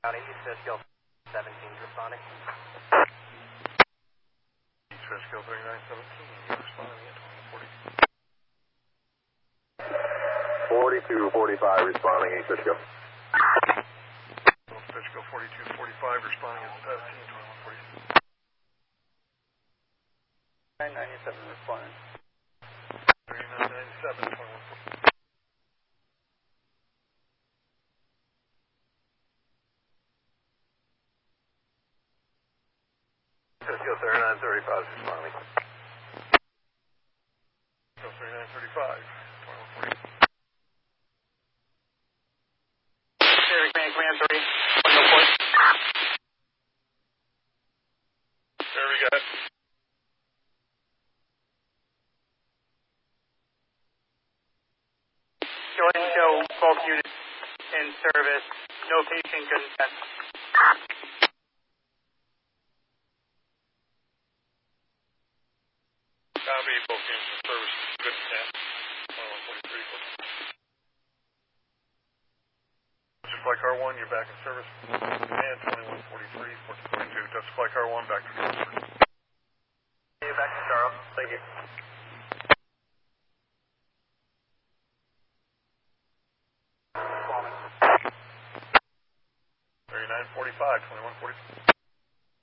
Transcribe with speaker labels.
Speaker 1: County, East Fishkill 17 responding.
Speaker 2: East Fishkill 3917, responding at
Speaker 3: 4245 responding East Fishkill.
Speaker 2: East Fishkill 4245 responding at 13 2140.
Speaker 1: 997 responding.
Speaker 2: 3997 2140.
Speaker 3: Fishkill 3935 responding.
Speaker 2: Fishkill 3935 2140.
Speaker 1: Command 3, 104.
Speaker 2: There we go.
Speaker 1: Go ahead and show both units in service. No patient consent.
Speaker 2: Copy, both units in service. Good consent. 2143. Flight Car 1, you're back in service. And 2143, 1442. That's Flight Car 1, back to Charles.
Speaker 1: You're back to Charles. Thank you.
Speaker 2: 3945, 2142.